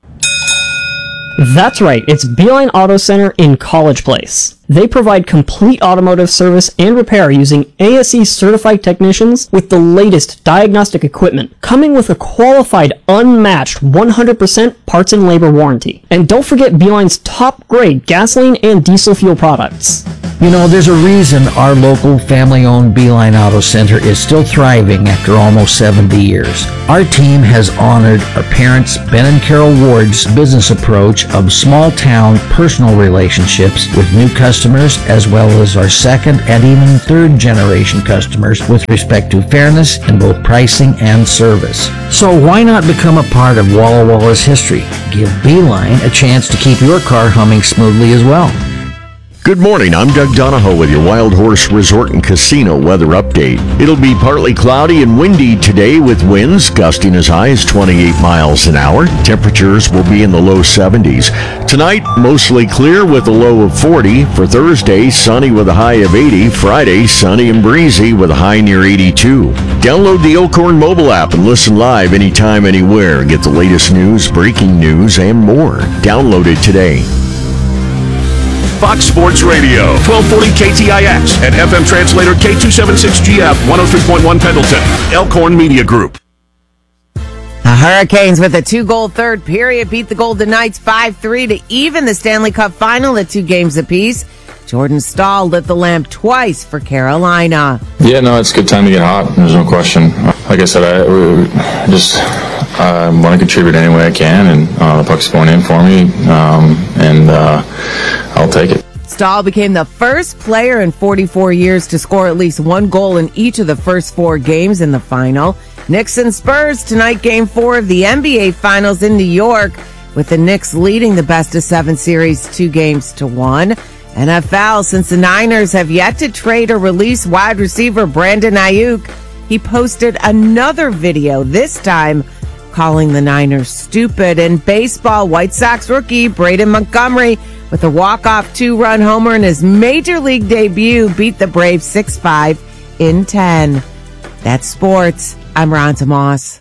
That's right, it's Beeline Auto Center in College Place. They provide complete automotive service and repair using A S E certified technicians with the latest diagnostic equipment, coming with a qualified, unmatched one hundred percent parts and labor warranty. And don't forget Beeline's top grade gasoline and diesel fuel products. You know, there's a reason our local family-owned Beeline Auto Center is still thriving after almost seventy years. Our team has honored our parents, Ben and Carol Ward's business approach of small-town personal relationships with new customers, as well as our second and even third-generation customers with respect to fairness in both pricing and service. So why not become a part of Walla Walla's history? Give Beeline a chance to keep your car humming smoothly as well. Good morning, I'm Doug Donahoe with your Wild Horse Resort and Casino weather update. It'll be partly cloudy and windy today with winds gusting as high as twenty-eight miles an hour. Temperatures will be in the low seventies. Tonight, mostly clear with a low of forty. For Thursday, sunny with a high of eighty. Friday, sunny and breezy with a high near eighty-two. Download the Elkhorn mobile app and listen live anytime, anywhere. Get the latest news, breaking news, and more. Download it today. Fox Sports Radio, twelve forty K T I X and F M translator K two seventy-six G F, one oh three point one Pendleton, Elkhorn Media Group. The Hurricanes with a two-goal third period beat the Golden Knights five three to even the Stanley Cup final at two games apiece. Jordan Staal lit the lamp twice for Carolina. Yeah, no, it's a good time to get hot. There's no question. Like I said, I we just uh, want to contribute any way I can, and uh, the puck's going in for me, um, and uh, I'll take it. Staal became the first player in forty-four years to score at least one goal in each of the first four games in the final. Knicks and Spurs tonight, game four of the N B A Finals in New York, with the Knicks leading the best-of-seven series two games to one. N F L, since the Niners have yet to trade or release wide receiver Brandon Ayuk, he posted another video, this time calling the Niners stupid. In baseball, White Sox rookie Braden Montgomery, with a walk-off two-run homer in his Major League debut, beat the Braves six five in ten. That's sports. I'm Ron Tomas.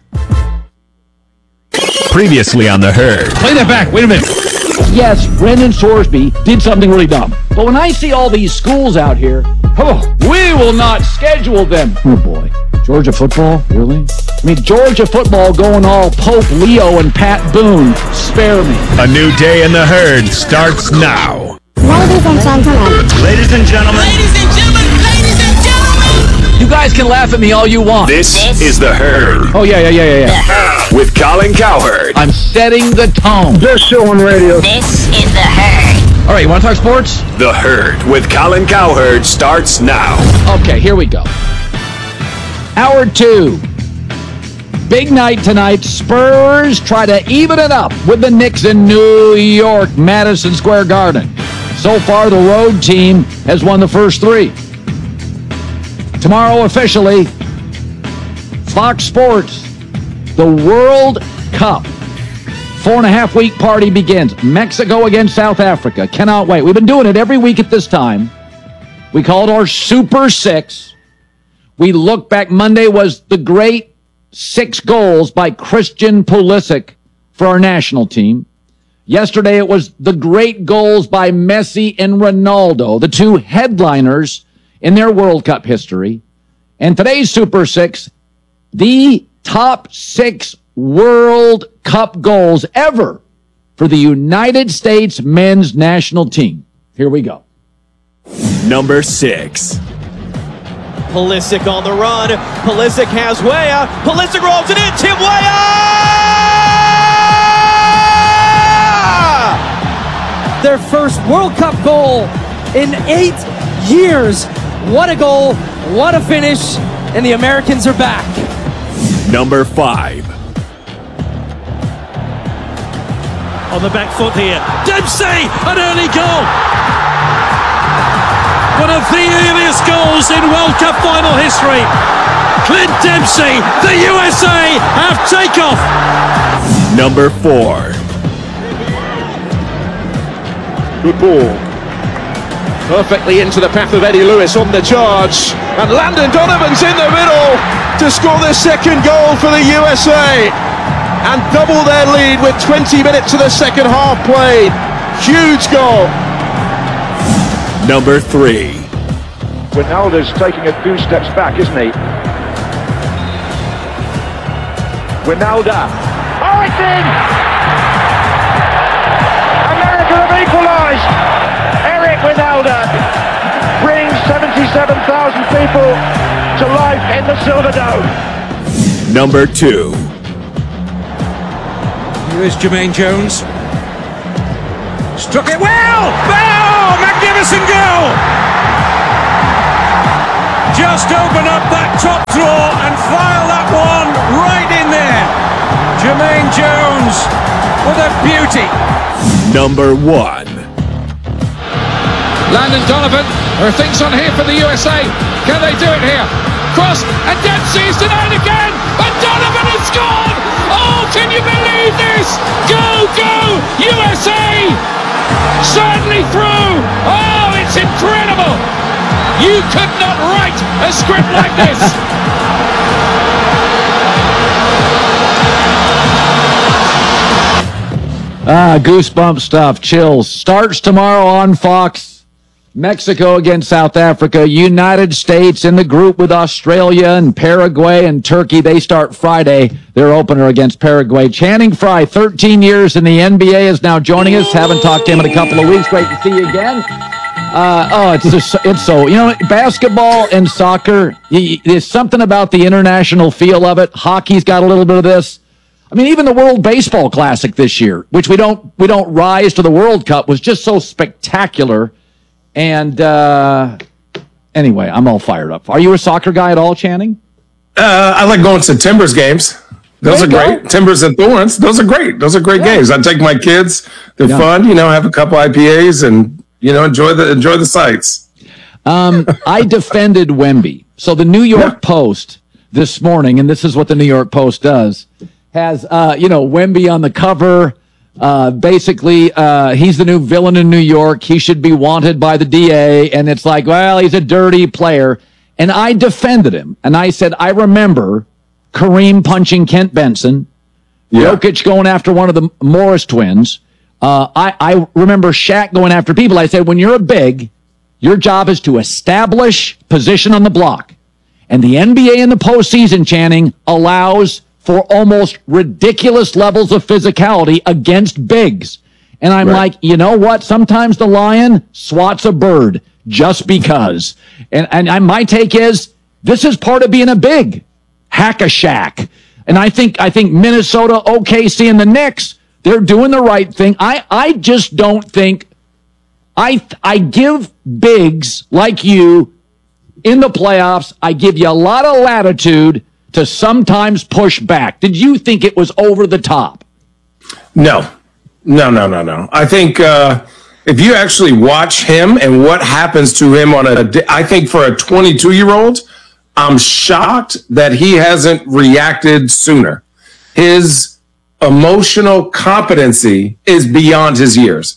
Previously on The Herd. Play that back. Wait a minute. Yes, Brendan Sorsby did something really dumb. But when I see all these schools out here, oh, we will not schedule them. Oh, boy. Georgia football? Really? I mean, Georgia football going all Pope Leo and Pat Boone. Spare me. A new day in The Herd starts now. Ladies and gentlemen. Ladies and gentlemen. Ladies and gentlemen. Ladies and gentlemen. You guys can laugh at me all you want. This is The Herd. Oh, yeah, yeah, yeah, yeah, yeah. With Colin Cowherd. I'm setting the tone. This show on radio. This is The Herd. All right, you want to talk sports? The Herd with Colin Cowherd starts now. Okay, here we go. Hour two. Big night tonight. Spurs try to even it up with the Knicks in New York, Madison Square Garden. So far, the road team has won the first three. Tomorrow, officially, Fox Sports, the World Cup. Four and a half week party begins. Mexico against South Africa. Cannot wait. We've been doing it every week at this time. We call it our Super Six. We look back. Monday was the great six goals by Christian Pulisic for our national team. Yesterday it was the great goals by Messi and Ronaldo, the two headliners in their World Cup history. And today's Super Six, the top six World Cup goals ever for the United States men's national team. Here we go. Number six. Pulisic on the run. Pulisic has Weah. Pulisic rolls it in. Tim Weah! Their first World Cup goal in eight years. What a goal. What a finish. And the Americans are back. Number five. On the back foot here. Dempsey! An early goal! One of the earliest goals in World Cup final history. Clint Dempsey, the U S A have takeoff. Number four. Good ball. Perfectly into the path of Eddie Lewis on the charge. And Landon Donovan's in the middle to score the second goal for the U S A. And double their lead with twenty minutes of the second half played. Huge goal. Number three. Ronaldo's taking a few steps back, isn't he? Ronaldo. Oh, it's in! America have equalised! Eric Ronaldo seventy-seven thousand people to life in the Silverdome. Number two. Here is Jermaine Jones. Struck it well! Oh, magnificent goal! Just open up that top drawer and file that one right in there. Jermaine Jones with a beauty. Number one. Landon Donovan, there are things on here for the U S A. Can they do it here? Cross, and Dempsey's denied again, and Donovan has scored! Oh, can you believe this? Go, go, U S A! Certainly through! Oh, it's incredible! You could not write a script like this! Ah, goosebump stuff, chills. Starts tomorrow on Fox. Mexico against South Africa. United States in the group with Australia and Paraguay and Turkey. They start Friday, their opener against Paraguay. Channing Frye, thirteen years in the N B A, is now joining us. Haven't talked to him in a couple of weeks. Great to see you again. Uh, oh, it's just, it's so, you know, basketball and soccer, there's something about the international feel of it. Hockey's got a little bit of this. I mean, even the World Baseball Classic this year, which we don't we don't rise to the World Cup, was just so spectacular. And uh, anyway, I'm all fired up. Are you a soccer guy at all, Channing? Uh, I like going to Timbers games. Those are great. Go. Timbers and Thorns. Those are great. Those are great yeah. games. I take my kids. They're yeah. fun. You know, have a couple I P As and you know enjoy the enjoy the sights. Um, I defended Wemby. So the New York yeah. Post this morning, and this is what the New York Post does, has uh, you know Wemby on the cover. Uh, basically, uh, he's the new villain in New York. He should be wanted by the D A. And it's like, well, he's a dirty player. And I defended him. And I said, I remember Kareem punching Kent Benson, yeah. Jokic going after one of the Morris twins. Uh, I, I remember Shaq going after people. I said, when you're a big, your job is to establish position on the block. And the N B A in the postseason, Channing, allows for almost ridiculous levels of physicality against bigs. And I'm right. like, you know what? Sometimes the lion swats a bird just because. And, and I, my take is, this is part of being a big. Hack a shack. And I think, I think Minnesota, O K C, and the Knicks, they're doing the right thing. I, I just don't think, I, I give bigs like you in the playoffs, I give you a lot of latitude to sometimes push back. Did you think it was over the top? No, no, no, no, no. I think uh, if you actually watch him and what happens to him on a, I think for a twenty-two-year-old, I'm shocked that he hasn't reacted sooner. His emotional competency is beyond his years.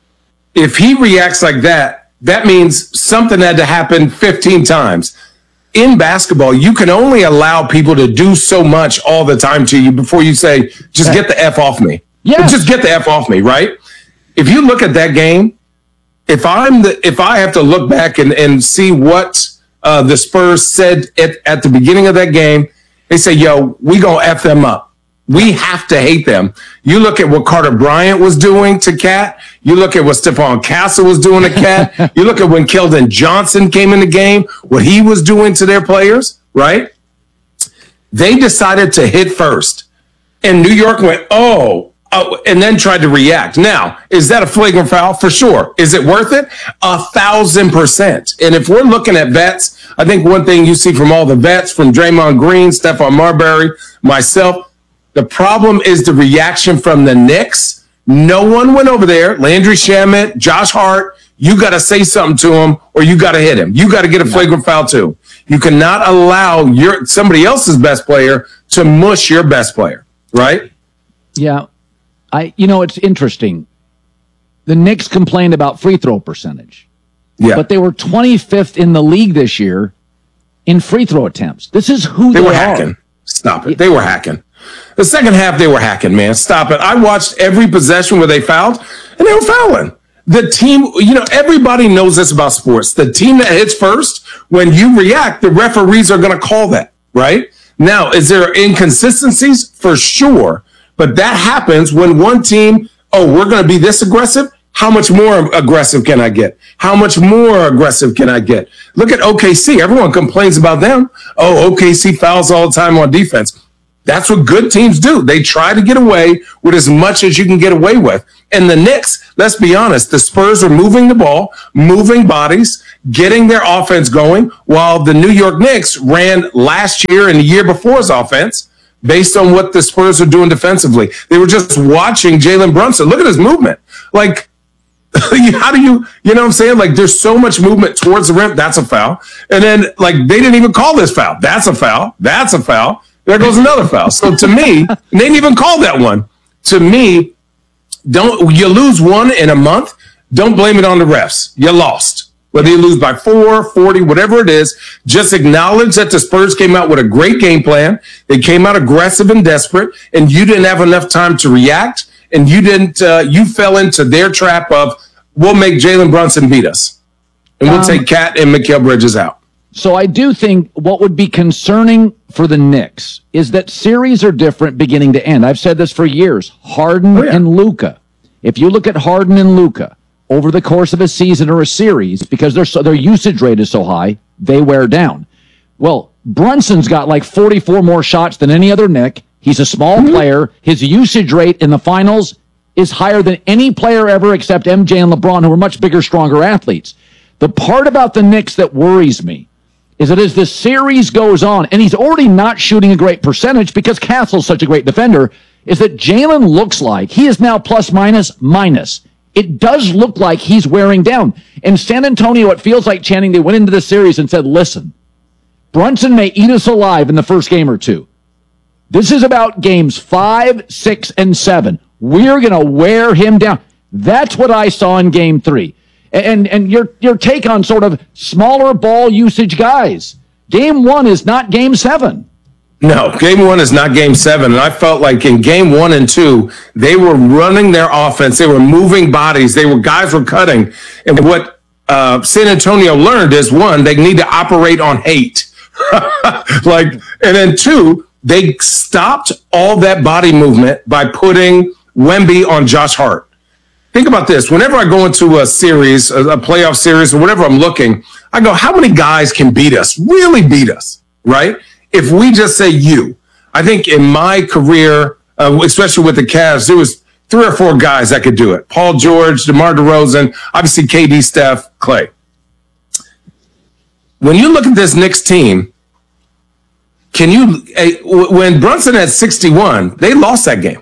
If he reacts like that, that means something had to happen fifteen times. In basketball, you can only allow people to do so much all the time to you before you say, just get the F off me. Yeah. Just get the F off me, right? If you look at that game, if I'm the, if I have to look back and, and see what uh, the Spurs said at, at the beginning of that game, they say, yo, we gonna F them up. We have to hate them. You look at what Carter Bryant was doing to Cat. You look at what Stephon Castle was doing to Cat. You look at when Keldon Johnson came in the game, what he was doing to their players, right? They decided to hit first. And New York went, oh, oh, and then tried to react. Now, is that a flagrant foul? For sure. Is it worth it? A thousand percent. And if we're looking at vets, I think one thing you see from all the vets, from Draymond Green, Stephon Marbury, myself, the problem is the reaction from the Knicks. No one went over there. Landry Shamet, Josh Hart, you got to say something to him or you got to hit him. You got to get a flagrant foul too. You cannot allow your somebody else's best player to mush your best player, right? Yeah. I you know, it's interesting. The Knicks complained about free throw percentage. Yeah. But they were twenty-fifth in the league this year in free throw attempts. This is who they, they were are. hacking. Stop it. They were hacking. The second half, they were hacking, man. Stop it. I watched every possession where they fouled, and they were fouling. The team, you know, everybody knows this about sports. The team that hits first, when you react, the referees are going to call that, right? Now, is there inconsistencies? For sure. But that happens when one team, oh, we're going to be this aggressive. How much more aggressive can I get? How much more aggressive can I get? Look at O K C. Everyone complains about them. Oh, O K C fouls all the time on defense. That's what good teams do. They try to get away with as much as you can get away with. And the Knicks, let's be honest, the Spurs are moving the ball, moving bodies, getting their offense going, while the New York Knicks ran last year and the year before's offense based on what the Spurs are doing defensively. They were just watching Jalen Brunson. Look at his movement. Like, how do you, you know what I'm saying? Like, there's so much movement towards the rim. That's a foul. And then, like, they didn't even call this foul. That's a foul. That's a foul. There goes another foul. So to me, and they didn't even call that one. To me, don't you lose one in a month, don't blame it on the refs. You lost. Whether you lose by four, forty, whatever it is, just acknowledge that the Spurs came out with a great game plan. They came out aggressive and desperate, and you didn't have enough time to react, and you didn't. Uh, you fell into their trap of, we'll make Jalen Brunson beat us, and we'll um, take Cat and Mikal Bridges out. So I do think what would be concerning for the Knicks is that series are different beginning to end. I've said this for years. Harden oh, yeah. and Luka. If you look at Harden and Luka over the course of a season or a series, because their so, their usage rate is so high, they wear down. Well, Brunson's got like forty-four more shots than any other Knick. He's a small mm-hmm. player. His usage rate in the finals is higher than any player ever except M J and LeBron, who are much bigger, stronger athletes. The part about the Knicks that worries me is that as the series goes on, and he's already not shooting a great percentage because Castle's such a great defender, is that Jalen looks like he is now plus minus minus. It does look like he's wearing down. In San Antonio, it feels like, Channing, they went into the series and said, listen, Brunson may eat us alive in the first game or two. This is about games five, six, and seven. We're going to wear him down. That's what I saw in game three. And and your your take on sort of smaller ball usage guys. Game one is not game seven. No, game one is not game seven. And I felt like in game one and two, they were running their offense. They were moving bodies. They were guys were cutting. And what uh, San Antonio learned is, one, they need to operate on hate. like, and then two, they stopped all that body movement by putting Wemby on Josh Hart. Think about this. Whenever I go into a series, a, a playoff series, or whatever I'm looking, I go, how many guys can beat us, really beat us, right? If we just say you. I think in my career, uh, especially with the Cavs, there was three or four guys that could do it. Paul George, DeMar DeRozan, obviously K D, Steph, Clay. When you look at this Knicks team, can you, uh, when Brunson had sixty-one, they lost that game.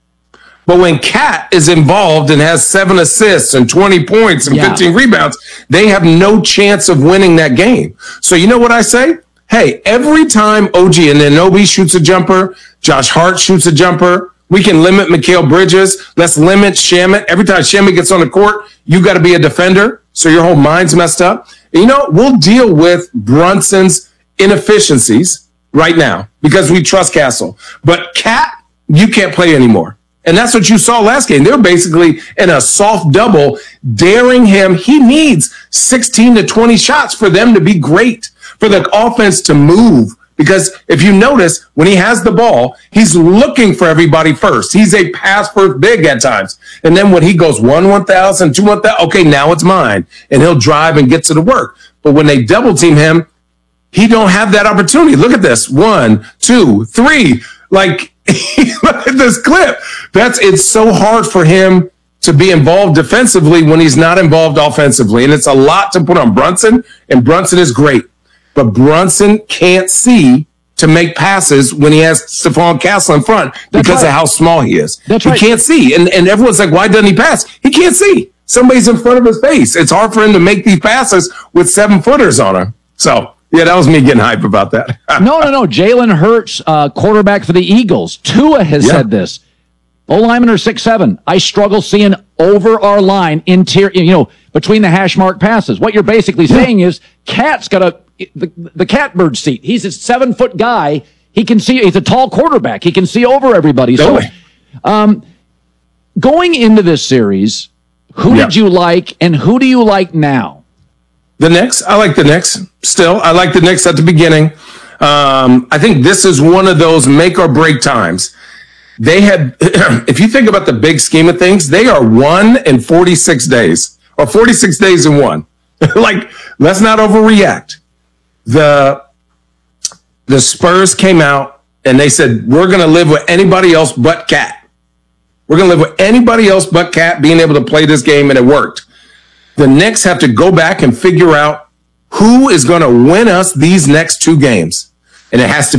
But when Cat is involved and has seven assists and twenty points and yeah. fifteen rebounds, they have no chance of winning that game. So you know what I say? Hey, every time O G Anunoby shoots a jumper, Josh Hart shoots a jumper, we can limit Mikal Bridges. Let's limit Shamet. Every time Shamet gets on the court, you got to be a defender, so your whole mind's messed up. And you know, we'll deal with Brunson's inefficiencies right now because we trust Castle. But Cat, you can't play anymore. And that's what you saw last game. They were basically in a soft double, daring him. He needs sixteen to twenty shots for them to be great, for the offense to move. Because if you notice, when he has the ball, he's looking for everybody first. He's a pass first big at times. And then when he goes one, one thousand, two, one thousand, okay, now it's mine. And he'll drive and get to the work. But when they double team him, he don't have that opportunity. Look at this. One, two, three. Like, look at this clip. That's it's so hard for him to be involved defensively when he's not involved offensively. And it's a lot to put on Brunson, and Brunson is great. But Brunson can't see to make passes when he has Stephon Castle in front because That's right. of how small he is. That's he right. can't see. And, and everyone's like, why doesn't he pass? He can't see. Somebody's in front of his face. It's hard for him to make these passes with seven footers on him. So, yeah, that was me getting hype about that. no, no, no. Jalen Hurts, uh, quarterback for the Eagles. Tua has yeah. said this. O-linemen are six seven. I struggle seeing over our line, interior, you know, between the hash mark passes. What you're basically yeah. saying is Cat's got a the, the catbird seat. He's a seven-foot guy. He can see. He's a tall quarterback. He can see over everybody. Totally. So, um, going into this series, who yeah. did you like, and who do you like now? The Knicks. I like the Knicks still. I like the Knicks at the beginning. Um, I think this is one of those make or break times. They had, if you think about the big scheme of things, they are one in forty-six days, or forty-six days in one. Like, let's not overreact. The the Spurs came out and they said, we're going to live with anybody else but Cat. We're going to live with anybody else but Cat being able to play this game, and it worked. The Knicks have to go back and figure out who is going to win us these next two games. And it has to